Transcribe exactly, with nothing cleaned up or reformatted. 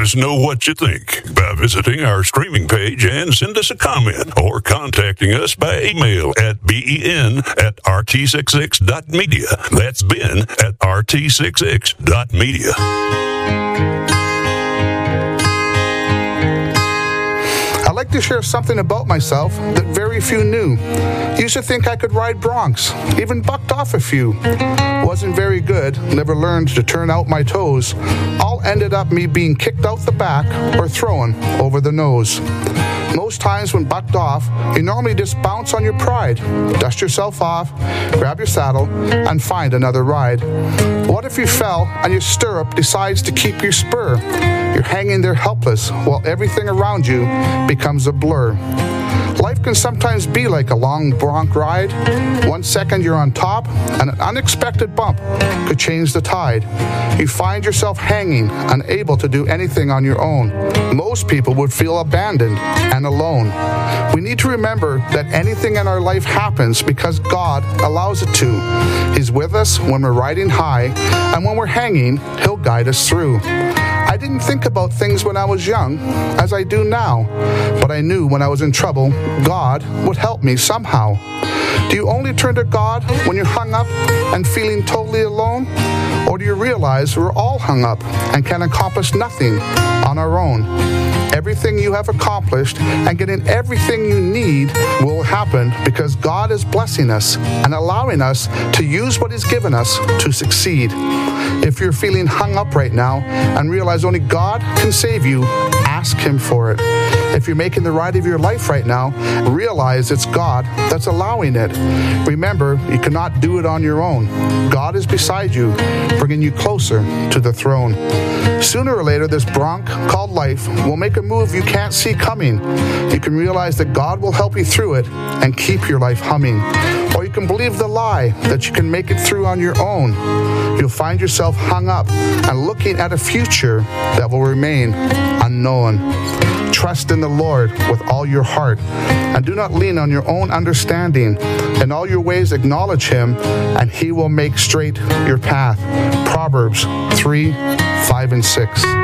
us know what you think by visiting our streaming page and send us a comment or contacting us by email at ben at r t sixty-six dot media. That's Ben at r t sixty-six dot media. I'd like to share something about myself that very few knew. Used to think I could ride broncs, even bucked off a few. Wasn't very good, never learned to turn out my toes. All ended up me being kicked out the back or thrown over the nose. Most times when bucked off, you normally just bounce on your pride, dust yourself off, grab your saddle, and find another ride. What if you fell and your stirrup decides to keep your spur? You're hanging there helpless while everything around you becomes a blur. Life can sometimes be like a long bronc ride. One second you're on top, and an unexpected bump could change the tide. You find yourself hanging, unable to do anything on your own. Most people would feel abandoned and alone. We need to remember that anything in our life happens because God allows it to. He's with us when we're riding high, and when we're hanging, He'll guide us through. I didn't think about things when I was young as I do now, but I knew when I was in trouble, God would help me somehow. Do you only turn to God when you're hung up and feeling totally alone? Or do you realize we're all hung up and can accomplish nothing on our own? Everything you have accomplished and getting everything you need will happen because God is blessing us and allowing us to use what He's given us to succeed. If you're feeling hung up right now and realize only God can save you, ask Him for it. If you're making the ride of your life right now, realize it's God that's allowing it. Remember, you cannot do it on your own. God is beside you, bringing you closer to the throne. Sooner or later, this bronc called life will make a move you can't see coming. You can realize that God will help you through it and keep your life humming. Or you can believe the lie that you can make it through on your own. You'll find yourself hung up and looking at a future that will remain unknown. Trust in the Lord with all your heart, and do not lean on your own understanding. In all your ways acknowledge Him, and He will make straight your path. Proverbs three, five, and six.